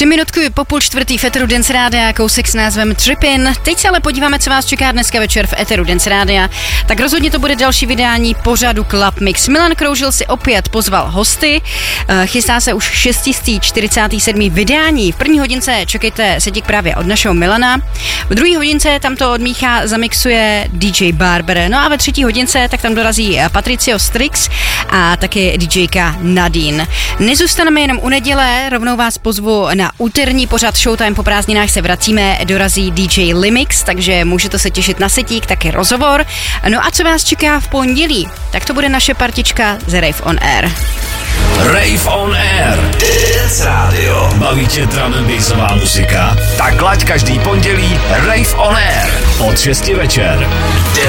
3 minutky po 3:30 v Eteru Dance Rádia, kousek s názvem Trippin. Teď se ale podíváme, co vás čeká dneska večer v Eteru Dance Rádia. Tak rozhodně to bude další vydání pořadu Club Mix. Milan Kroužil si opět pozval hosty. Chystá se už 647. vydání. V první hodince čekejte setík právě od našeho Milana. V druhé hodince tam to od Mícha zamixuje DJ Barber. No a ve třetí hodince tak tam dorazí Patricio Strix a taky DJka Nadine. Nezůstaneme jenom u neděle, rovnou vás pozvu na úterní pořad Showtime. Po prázdninách se vracíme, dorazí DJ Limix, takže můžete se těšit na setík, taky rozhovor. No a co vás čeká v pondělí? Tak to bude naše partička z Rave on Air. Rave on Air. Dance Radio. Baví tě drum and bassová muzika? Tak laď každý pondělí Rave on Air. Od 6 večer.